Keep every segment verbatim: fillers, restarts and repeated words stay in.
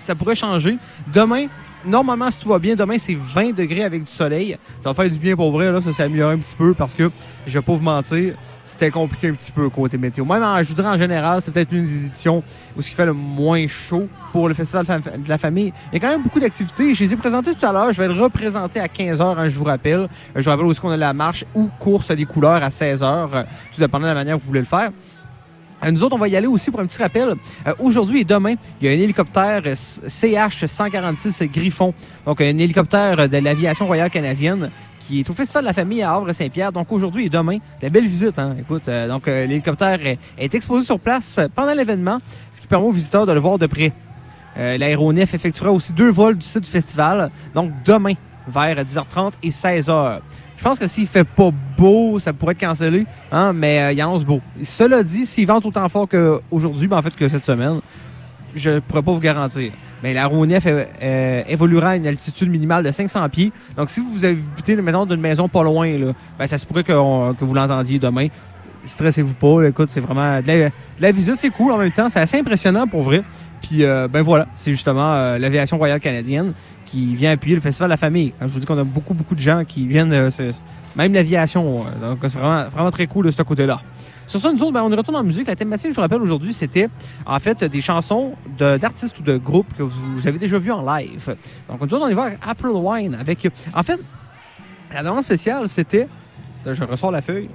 ça pourrait changer. Demain, normalement, si tout va bien, demain, c'est vingt degrés avec du soleil. Ça va faire du bien pour vrai, là. Ça s'est amélioré un petit peu parce que, je vais pas vous mentir, c'était compliqué un petit peu côté météo. Même, en, je vous dirais, en général, c'est peut-être une des éditions où ce qui fait le moins chaud pour le Festival de la famille. Il y a quand même beaucoup d'activités. Je les ai présentées tout à l'heure. Je vais le représenter à quinze heures, hein, je vous rappelle. Je vous rappelle aussi qu'on a la marche ou course des couleurs à seize heures, tout dépendant de la manière que vous voulez le faire. Nous autres, on va y aller aussi pour un petit rappel. Euh, aujourd'hui et demain, il y a un hélicoptère C H cent quarante-six Griffon, donc un hélicoptère de l'Aviation royale canadienne qui est au Festival de la famille à Havre-Saint-Pierre. Donc aujourd'hui et demain, de la belle visite. Hein? Écoute, euh, donc euh, l'hélicoptère est, est exposé sur place pendant l'événement, ce qui permet aux visiteurs de le voir de près. Euh, l'aéronef effectuera aussi deux vols du site du festival, donc demain vers dix heures trente et seize heures. Je pense que s'il fait pas beau, ça pourrait être cancellé, hein, mais euh, il annonce beau. Cela dit, s'il vente autant fort qu'aujourd'hui, ben en fait que cette semaine, je ne pourrais pas vous garantir. Mais l'aéronef euh, évoluera à une altitude minimale de cinq cents pieds. Donc, si vous habitez, mettons, d'une maison pas loin, là, ben, ça se pourrait que, on, que vous l'entendiez demain. Stressez-vous pas. Là, écoute, c'est vraiment... De la, de la visite, c'est cool en même temps. C'est assez impressionnant pour vrai. Puis, euh, ben voilà, c'est justement euh, l'Aviation royale canadienne qui vient appuyer le Festival de la famille. Quand je vous dis qu'on a beaucoup, beaucoup de gens qui viennent, euh, même l'aviation. Euh, donc, c'est vraiment, vraiment très cool de ce côté-là. Sur ça, nous autres, ben, on retourne en musique. La thématique, je vous rappelle, aujourd'hui, c'était en fait des chansons de, d'artistes ou de groupes que vous, vous avez déjà vus en live. Donc, nous autres, on y va avec April Wine. Avec, en fait, la demande spéciale, c'était... Je ressors la feuille.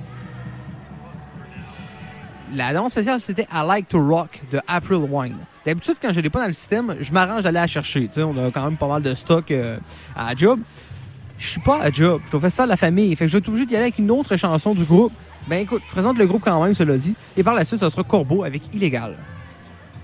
La demande spéciale, c'était I Like to Rock de April Wine. D'habitude, quand je ne l'ai pas dans le système, je m'arrange d'aller la chercher. T'sais, on a quand même pas mal de stock euh, à la job. Je suis pas à la job. Je suis au Festival de la famille. Fait que je vais être obligé d'y aller avec une autre chanson du groupe. Ben écoute, je présente le groupe quand même, cela dit. Et par la suite, ça sera Corbeau avec Illégal.